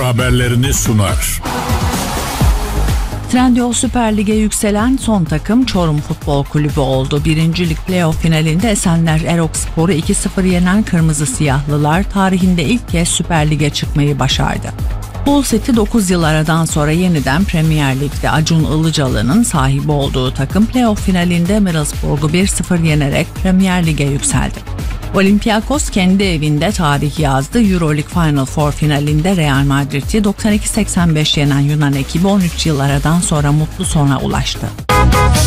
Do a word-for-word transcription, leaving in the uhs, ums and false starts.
haberlerini sunar. Trendyol Süper Lig'e yükselen son takım Çorum Futbol Kulübü oldu. Birinci Lig playoff finalinde Esenler Erokspor'u iki sıfır yenen Kırmızı Siyahlılar tarihinde ilk kez Süper Lig'e çıkmayı başardı. Hull City dokuz yıl aradan sonra yeniden Premier Lig'de Acun Ilıcalı'nın sahibi olduğu takım playoff finalinde Middlesbrough'u bir sıfır yenerek Premier Lig'e yükseldi. Olympiakos kendi evinde tarih yazdı. Euroleague Final Four finalinde Real Madrid'i doksan iki seksen beş yenen Yunan ekibi on üç yıl aradan sonra mutlu sona ulaştı.